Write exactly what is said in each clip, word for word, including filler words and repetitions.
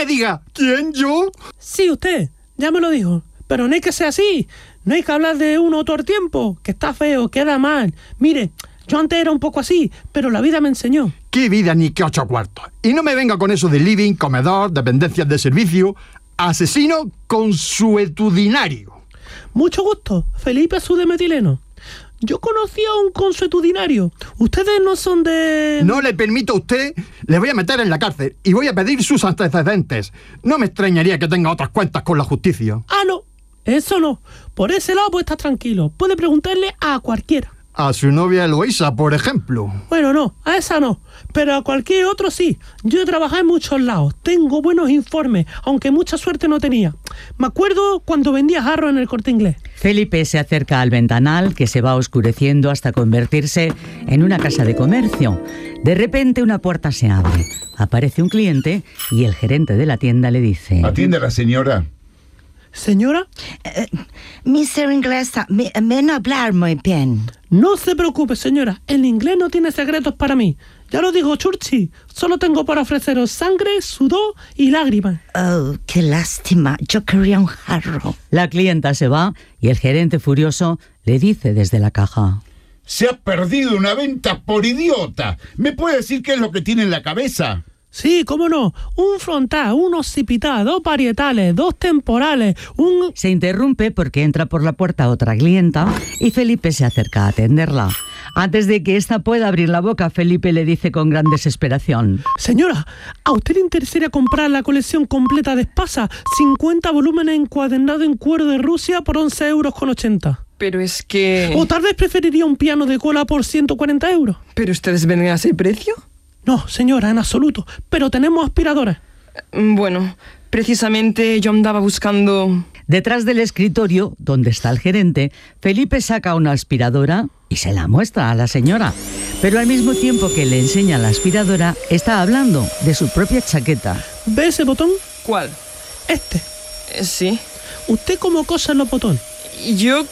me diga, ¿quién, yo? Sí, usted, ya me lo dijo. Pero no hay que ser así. No hay que hablar de uno todo el tiempo, que está feo, queda mal. Mire, yo antes era un poco así, pero la vida me enseñó. ¿Qué vida ni qué ocho cuartos? Y no me venga con eso de living, comedor, dependencias de servicio. Asesino consuetudinario. Mucho gusto, Felipe Sudemetileno. Yo conocí a un consuetudinario. Ustedes no son de... No le permito a usted, le voy a meter en la cárcel y voy a pedir sus antecedentes. No me extrañaría que tenga otras cuentas con la justicia. Ah, no, eso no. Por ese lado puede estar tranquilo. Puede preguntarle a cualquiera. A su novia Eloísa, por ejemplo. Bueno, no, a esa no, pero a cualquier otro sí. Yo he trabajado en muchos lados, tengo buenos informes, aunque mucha suerte no tenía. Me acuerdo cuando vendía jarros en el Corte Inglés. Felipe se acerca al ventanal, que se va oscureciendo hasta convertirse en una casa de comercio. De repente una puerta se abre, aparece un cliente y el gerente de la tienda le dice: Atiende a la señora. ¿Señora? Eh, mister Inglesa, me, me no hablar muy bien. No se preocupe, señora. El inglés no tiene secretos para mí. Ya lo digo, Churchill. Solo tengo para ofreceros sangre, sudor y lágrimas. Oh, qué lástima. Yo quería un jarro. La clienta se va y el gerente furioso le dice desde la caja: Se ha perdido una venta por idiota. ¿Me puede decir qué es lo que tiene en la cabeza? Sí, cómo no. Un frontal, un occipital, dos parietales, dos temporales, un... Se interrumpe porque entra por la puerta otra clienta y Felipe se acerca a atenderla. Antes de que ésta pueda abrir la boca, Felipe le dice con gran desesperación: Señora, ¿a usted le interesaría comprar la colección completa de Espasa? cincuenta volúmenes encuadernados en cuero de Rusia por once euros con ochenta. Pero es que... O tal vez preferiría un piano de cola por ciento cuarenta euros. ¿Pero ustedes venden a ese precio? No, señora, en absoluto. Pero tenemos aspiradoras. Bueno, precisamente yo andaba buscando... Detrás del escritorio, donde está el gerente, Felipe saca una aspiradora y se la muestra a la señora. Pero al mismo tiempo que le enseña la aspiradora, está hablando de su propia chaqueta. ¿Ve ese botón? ¿Cuál? Este. Eh, sí. ¿Usted cómo cosa los botones? Yo...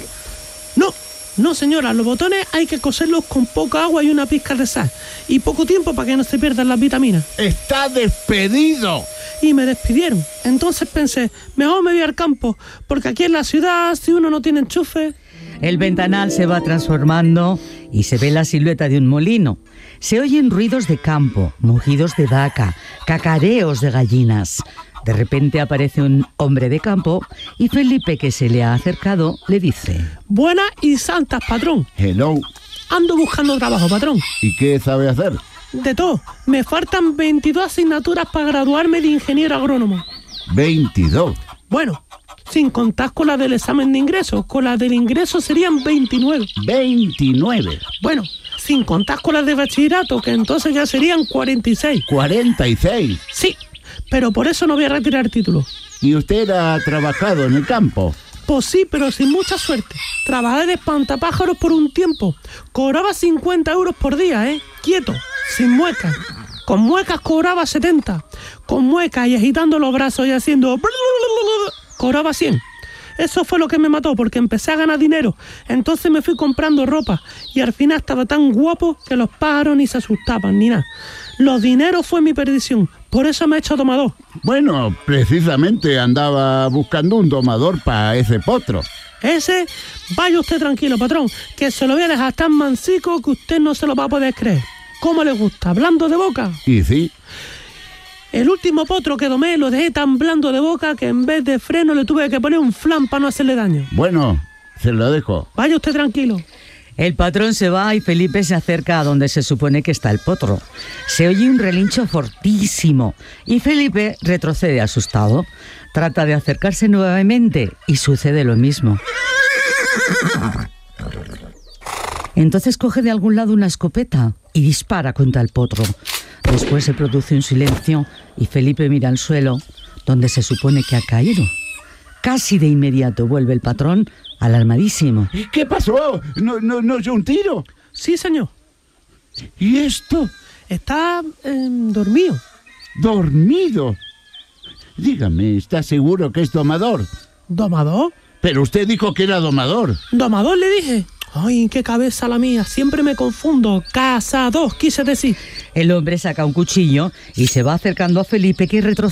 No, no, señora. Los botones hay que coserlos con poca agua y una pizca de sal. Y poco tiempo para que no se pierdan las vitaminas. ¡Está despedido! Y me despidieron. Entonces pensé, mejor me voy al campo, porque aquí en la ciudad, si uno no tiene enchufe... El ventanal se va transformando y se ve la silueta de un molino. Se oyen ruidos de campo, mugidos de vaca, cacareos de gallinas. De repente aparece un hombre de campo y Felipe, que se le ha acercado, le dice: Buenas y santas, patrón. Hello. Ando buscando trabajo, patrón. ¿Y qué sabe hacer? De todo. Me faltan veintidós asignaturas para graduarme de ingeniero agrónomo. veintidós. Bueno, sin contar con la del examen de ingreso. Con la del ingreso serían veintinueve. veintinueve. Bueno, sin contar con las de bachillerato, que entonces ya serían cuarenta y seis. cuarenta y seis. Sí, pero por eso no voy a retirar título. ¿Y usted ha trabajado en el campo? Pues sí, pero sin mucha suerte. Trabajé de espantapájaros por un tiempo. Cobraba cincuenta euros por día, ¿eh? Quieto, sin muecas. Con muecas cobraba setenta. Con muecas y agitando los brazos y haciendo... cobraba cien. Eso fue lo que me mató, porque empecé a ganar dinero. Entonces me fui comprando ropa. Y al final estaba tan guapo que los pájaros ni se asustaban, ni nada. Los dineros fue mi perdición. Por eso me he hecho domador. Bueno, precisamente andaba buscando un domador para ese potro. Ese, vaya usted tranquilo, patrón, que se lo voy a dejar tan mansico que usted no se lo va a poder creer. ¿Cómo le gusta? ¿Blando de boca? Y sí. El último potro que domé lo dejé tan blando de boca que en vez de freno le tuve que poner un flan para no hacerle daño. Bueno, se lo dejo. Vaya usted tranquilo. El patrón se va y Felipe se acerca a donde se supone que está el potro. Se oye un relincho fortísimo y Felipe retrocede asustado. Trata de acercarse nuevamente y sucede lo mismo. Entonces coge de algún lado una escopeta y dispara contra el potro. Después se produce un silencio y Felipe mira al suelo, donde se supone que ha caído. Casi de inmediato vuelve el patrón, alarmadísimo. ¿Qué pasó? ¿No, no, no oyó un tiro? Sí, señor. ¿Y esto? Está eh, dormido. ¿Dormido? Dígame, ¿está seguro que es domador? ¿Domador? Pero usted dijo que era domador. ¿Domador le dije? Ay, qué cabeza la mía, siempre me confundo. Cazador, quise decir. El hombre saca un cuchillo y se va acercando a Felipe, que retrocede.